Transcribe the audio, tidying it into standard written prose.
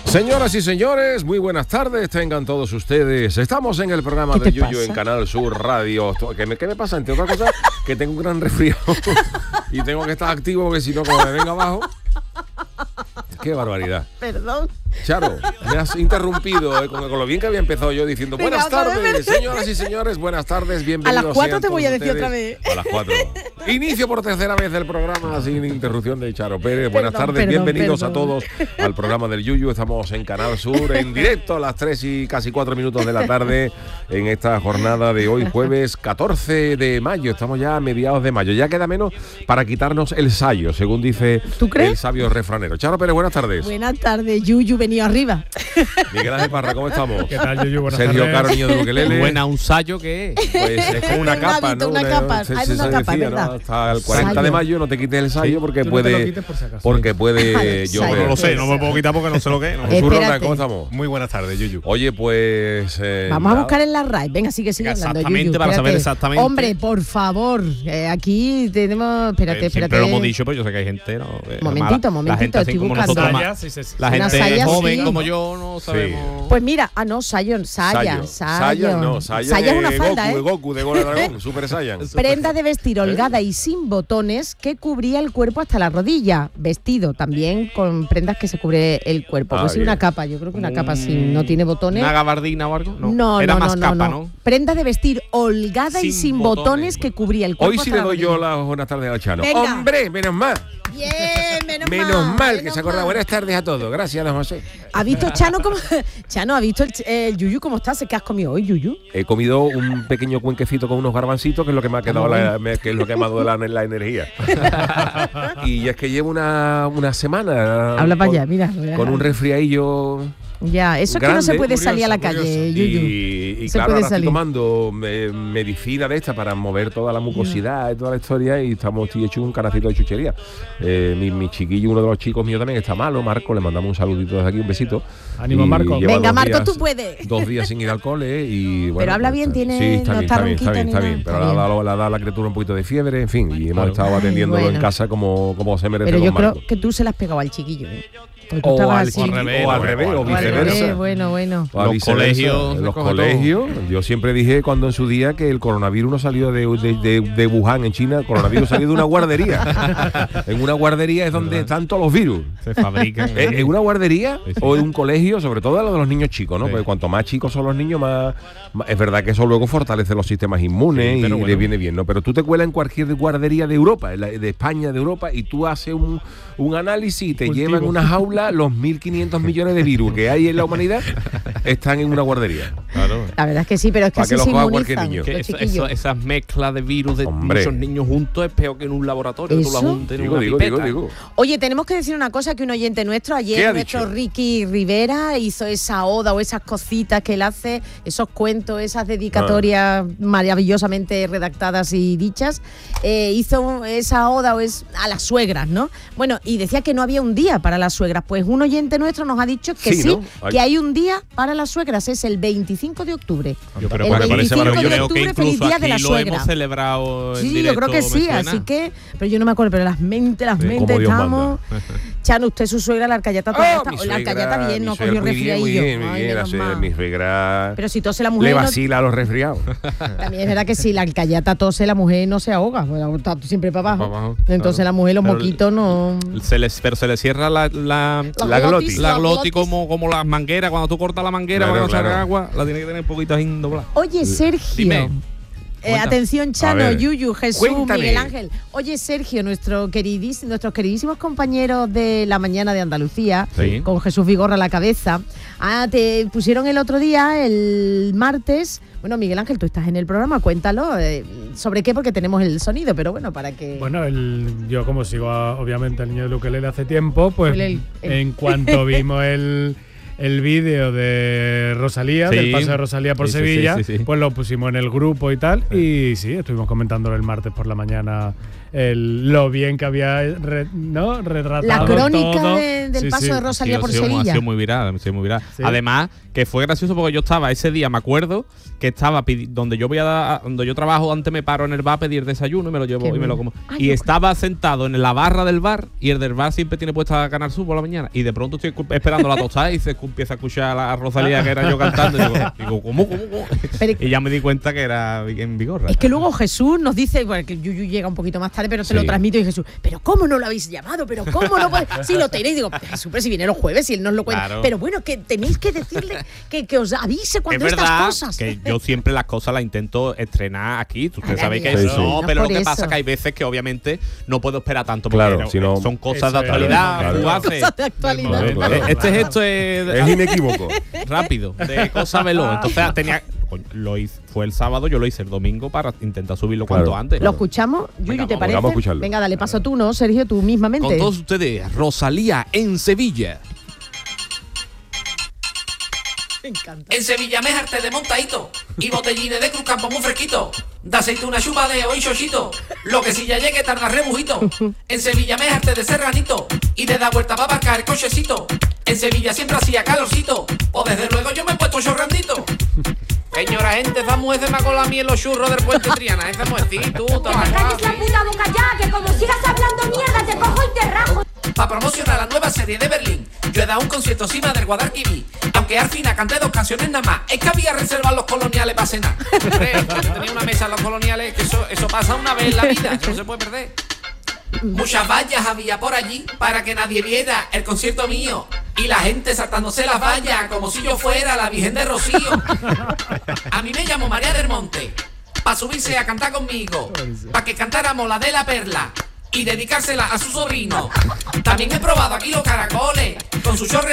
Señoras y señores, muy buenas tardes, tengan todos ustedes. Estamos en el programa de Yuyu en Canal Sur Radio. ¿Qué me pasa? Entre otras cosas, que tengo un gran resfriado y tengo que estar activo porque si no, como me venga abajo... ¡Qué barbaridad! Perdón. Charo, me has interrumpido con lo bien que había empezado yo diciendo buenas tardes, señoras y señores, buenas tardes, bienvenidos. A las 4 te voy a decir otra vez. A las 4. Inicio por tercera vez el programa sin interrupción de Charo Pérez. Buenas tardes, bienvenidos a todos al programa del Yuyu. Estamos en Canal Sur, en directo a las 3 y casi 4 minutos de la tarde en esta jornada de hoy, jueves 14 de mayo. Estamos ya a mediados de mayo. Ya queda menos para quitarnos el sayo, según dice el sabio refranero. Charo Pérez, buenas tardes. Buenas tardes, Yuyu, venido arriba. Miguel Ángel Parra, ¿cómo estamos? ¿Qué tal, Yuyu? Buenas Sergio tardes. Caro, niño de Ukelele. Buena, un sayo que es. Pues es como una capa, ¿no? Una capa, Se una capa, decía, ¿verdad? ¿no? Hasta el 40 de mayo no te quites el sayo porque Tú no te lo puede, quites por si acaso. porque puede llover. No lo sé, no me puedo quitar porque no sé lo que es. No. Espérate. ¿Cómo estamos? Muy buenas tardes, Yuyu. Oye, pues... Vamos a buscar en la RAI. Venga, sigue hablando, Exactamente, Yuyu, para saber espérate. exactamente. Hombre, por favor, aquí tenemos... Espérate. Siempre lo hemos dicho, pero yo sé que hay gente, ¿no? Momentito, La gente así estoy como buscando. nosotros, Saya, sí, sí. la Una gente saya, joven sí. como yo no sabemos. Pues mira, Saya es una falda, Goku de Gol Dragón, Super Saiyan. Prenda de vestir holgada y sin botones que cubría el cuerpo hasta la rodilla. Vestido también con prendas que se cubre el cuerpo. Pues sí, bien. una capa. Yo creo que una capa sin no tiene botones. ¿Una gabardina o algo? No, Era no, más no, capa, no. ¿no? Prenda de vestir holgada y Sin sin botones botones. que cubría el cuerpo. Hoy sí hasta le la doy yo rodilla. las buenas tardes al Chano. Venga. ¡Hombre, menos mal! Bien, Menos mal que se acordaba. Buenas tardes a todos. Gracias, don José. ¿Ha visto Chano cómo? Chano, ¿ha visto el Yuyu cómo está? ¿Qué has comido hoy, Yuyu? He comido un pequeño cuenquecito con unos garbancitos, que es lo que me ha quedado que es lo que me ha dado la energía. Y es que llevo una semana Habla para con- allá, mira. con un resfriadillo Ya, eso es que no grande, se puede salir a la curioso. calle, Yuyu. y Se claro, puede ahora estoy salir. tomando medicina de esta para mover toda la mucosidad y toda la historia, y estoy hecho un canacito de chuchería. Mi chiquillo, uno de los chicos míos también está malo, Marco, le mandamos un saludito desde aquí, un besito. Ánimo, Y Marco. lleva Venga, 2 Marco, días- tú puedes. 2 días sin ir al cole y bueno. Pero habla bien, está- tiene- sí, está no bien, está está bien, está ronquito bien, ni está nada, bien. Pero está le ha bien. dado a la criatura un poquito de fiebre, en fin, y hemos estado Ay, atendiéndolo bueno. en casa como se merece. Pero yo don Marco. creo que tú se las has pegado al chiquillo, ¿eh? Porque tú O estabas al así. chiquillo, o al revés, o O al revés, viceversa. bueno. O a Los viceversa. colegios, En los se coge colegios, yo siempre dije cuando en su día que el coronavirus no salió de Wuhan, en China, el coronavirus salió de una guardería. En una guardería es donde están todos los virus. Se fabrican. ¿En una guardería Sí, sí. o en un colegio? Sobre todo lo de los niños chicos, ¿no? Sí. Porque cuanto más chicos son los niños, más es verdad que eso luego fortalece los sistemas inmunes Sí, y pero les bueno. viene bien, ¿no? Pero tú te cuelas en cualquier guardería de Europa, de España, de Europa, y tú haces un análisis y te Cultivo. llevan en una jaula los 1.500 millones de virus que hay en la humanidad, están en una guardería. Claro. La verdad es que sí, pero es que Para que así lo se coja inmunizan cualquier niño. Que los chiquillos. esas mezclas de virus de Hombre. muchos niños juntos es peor que en un laboratorio. Tú ¿Eso? la juntas en una Digo. pipeta. Oye, tenemos que decir una cosa que un oyente nuestro, ¿Qué ayer ha nuestro dicho? Ricky Rivera hizo esa oda o esas cositas que él hace, esos cuentos, esas dedicatorias maravillosamente redactadas y dichas, hizo esa oda a las suegras, ¿no? Bueno, y decía que no había un día para las suegras, pues un oyente nuestro nos ha dicho que Sí, sí, ¿no? que hay un día para las suegras, es el 25 de octubre. Yo creo El me parece 25 de maravilloso. creo que octubre, feliz incluso día de la aquí lo suegra. hemos celebrado en Sí, directo, yo creo que me sí, suena. así que, pero yo no me acuerdo, pero las mentes Como Dios estamos. Chano, usted su suegra, la alcayata toda esta- mi la suegra, alcayata bien, mi no suegra, cogió muy bien, muy resfriadillo. bien, muy Ay, bien, menos mal. mi suegra Pero si tose la le mujer, no- vacila a los resfriados. también es verdad que si la alcayata tose, la mujer no se ahoga, bueno, está siempre para abajo. Para abajo, Entonces claro. la mujer, los Pero moquitos no. Pero se le cierra la glotis. glotis como las mangueras. Cuando tú cortas la manguera Claro, para que no salga claro. agua, la tiene que tener un poquito así doblada. Oye, Sergio. Dime. Cuenta. Atención, A Chano, ver, Yuyu, Jesús, cuéntame. Miguel Ángel. Oye, Sergio, nuestros queridísimos compañeros de La Mañana de Andalucía, Sí. con Jesús Vigorra a la cabeza, te pusieron el otro día, el martes. Bueno, Miguel Ángel, tú estás en el programa, cuéntalo. ¿Sobre qué? Porque tenemos el sonido, pero bueno, para que... Bueno, yo como sigo obviamente al niño de Ukelele hace tiempo, pues El- en cuanto vimos el vídeo de Rosalía, Sí. del paso de Rosalía por Sí, sí, Sevilla, sí. pues lo pusimos en el grupo y tal. Y sí, estuvimos comentándolo el martes por la mañana lo bien que había retratado la crónica todo. del paso de Rosalía por Ha Sevilla. sido muy viral, Sí. Además, que fue gracioso porque yo estaba ese día, me acuerdo, que estaba donde yo trabajo, antes me paro en el bar a pedir desayuno y me lo llevo y me lo como. Ay, Y estaba sentado en la barra del bar, y el del bar siempre tiene puesta Canal Sur por la mañana. Y de pronto estoy esperando la tostada y se empieza a escuchar a Rosalía, que era yo cantando. Y digo, ¿cómo? Y ya me di cuenta que era en Vigorra. Es que luego Jesús nos dice, bueno, que Yuyu llega un poquito más tarde, pero se lo transmito, y Jesús, ¿pero cómo no lo habéis llamado? ¿Pero cómo no puede? Sí, lo tenéis. Digo, Jesús, pero si viene los jueves y él nos lo cuenta. Claro. Pero bueno, que tenéis que decirle que os avise cuando Es estas verdad cosas. que yo siempre las cosas las intento estrenar aquí. Ustedes saben que Maravilloso. no, Sí. pero No lo que por pasa eso. es que hay veces que obviamente no puedo esperar tanto. Claro, porque si no- son cosas de Eso es, actualidad, claro. fugaces. Cosas de actualidad. Claro. Este gesto es Es inequívoco. rápido, de cosa veloz. Entonces fue el sábado, yo lo hice el domingo para intentar subirlo Claro. cuanto antes. ¿Lo escuchamos? Yuyu, Venga, ¿te parece? vamos a escucharlo. Venga, dale paso tú, ¿no, Sergio? Tú mismamente. Con todos ustedes, Rosalía en Sevilla. Me encanta. En Sevilla me harté de montadito y botellines de Cruz Campo muy fresquito. De aceituna chupadeo y chochito. Lo que si ya llegue tarda rebujito. En Sevilla me harté de serranito y de dar vuelta para aparcar el cochecito. En Sevilla siempre hacía calorcito, o desde luego yo me he puesto chorrandito. Señora gente, esa mujer se me ha colado a mí en los churros del puente Triana. Esa mujer, sí, tú, toma. ¡Calles la puta boca ya! ¡Que como sigas hablando mierda te cojo y te rajo! Para promocionar la nueva serie de Berlín, yo he dado un concierto encima del Guadalquivir. Aunque al final canté 2 canciones nada más, es que había reservado los coloniales para cenar. Hombre, yo tenía una mesa en los coloniales, que eso pasa una vez en la vida, eso no se puede perder. Muchas vallas había por allí para que nadie viera el concierto mío. Y la gente saltándose las vallas como si yo fuera la Virgen de Rocío. A mí me llamó María del Monte para subirse a cantar conmigo, para que cantáramos la de la perla y dedicársela a su sobrino. También he probado aquí los caracoles con su chorre